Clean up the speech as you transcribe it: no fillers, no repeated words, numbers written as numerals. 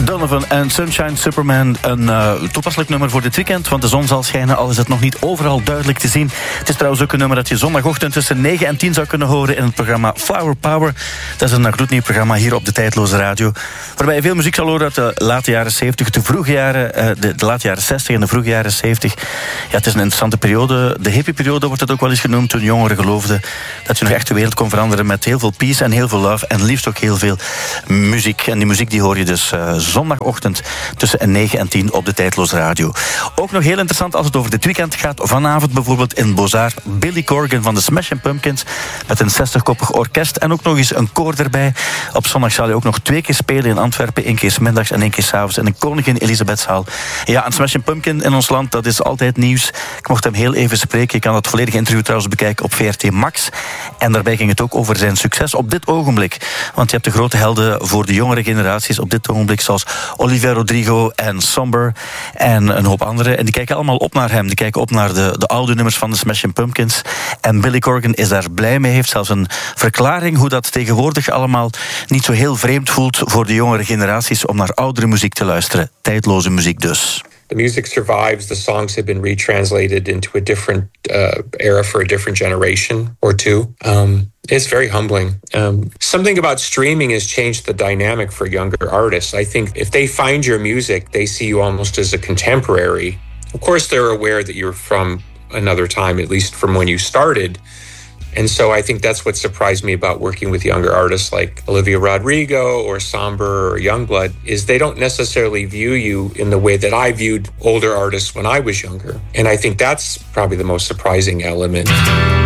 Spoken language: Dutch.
Donovan en Sunshine Superman. Een toepasselijk nummer voor dit weekend, want de zon zal schijnen, al is het nog niet overal duidelijk te zien. Het is trouwens ook een nummer dat je zondagochtend tussen 9 en 10 zou kunnen horen in het programma Flower Power. Dat is een gloednieuw programma hier op de Tijdloze Radio, waarbij je veel muziek zal horen uit de late jaren 70, de vroege jaren, de late jaren 60 en de vroege jaren 70. Ja, het is een interessante periode. De hippieperiode wordt het ook wel eens genoemd, toen jongeren geloofden dat je nog echt de wereld kon veranderen met heel veel peace en heel veel love en liefst ook heel veel muziek. En die muziek die hoor je dus zondagochtend tussen 9 en 10 op de Tijdloze Radio. Ook nog heel interessant als het over dit weekend gaat. Vanavond bijvoorbeeld in Beaux-Arts Billy Corgan van de Smashing Pumpkins met een 60-koppig orkest en ook nog eens een koor erbij. Op zondag zal hij ook nog 2 keer spelen in Antwerpen, 1 keer 's middags en 1 keer 's avonds in de Koningin Elisabethszaal. Ja, een Smashing Pumpkin in ons land, dat is altijd nieuws. Ik mocht hem heel even spreken. Je kan het volledige interview trouwens bekijken op VRT Max. En daarbij ging het ook over zijn succes op dit ogenblik. Want je hebt de grote helden voor de jongere generaties op dit ogenblik, zoals Olivia Rodrigo en Somber en een hoop anderen. En die kijken allemaal op naar hem. Die kijken op naar de oude nummers van de Smashing Pumpkins. En Billy Corgan is daar blij mee. Heeft zelfs een verklaring hoe dat tegenwoordig allemaal niet zo heel vreemd voelt voor de jongere generaties om naar oudere muziek te luisteren. Tijdloze muziek dus. The music survives. The songs have been retranslated into a different era for a different generation or two. It's very humbling. Something about streaming has changed the dynamic for younger artists. I think if they find your music, they see you almost as a contemporary. Of course, they're aware that you're from another time, at least from when you started. And so I think that's what surprised me about working with younger artists like Olivia Rodrigo or Somber or Youngblood, is they don't necessarily view you in the way that I viewed older artists when I was younger. And I think that's probably the most surprising element.